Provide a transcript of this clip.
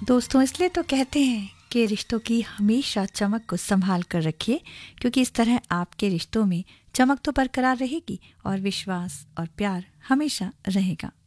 दोस्तों, इसलिए तो कहते हैं कि रिश्तों की हमेशा चमक को संभाल कर रखिए, क्योंकि इस तरह आपके रिश्तों में चमक तो बरकरार रहेगी और विश्वास और प्यार हमेशा रहेगा।